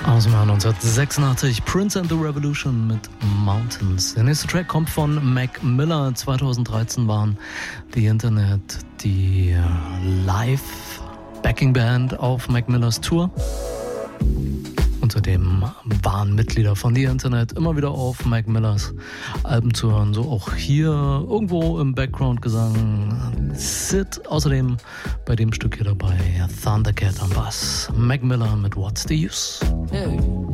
Aus dem Jahr 1986, Prince and the Revolution mit Mountains. Der nächste Track kommt von Mac Miller. 2013 waren The Internet die Live-Backing-Band auf Mac Millers Tour. Außerdem waren Mitglieder von The Internet immer wieder auf Mac Millers Alben zu hören. So auch hier irgendwo im Background-Gesang Sid. Außerdem bei dem Stück hier dabei Thundercat am Bass. Mac Miller mit What's the Use? Hey.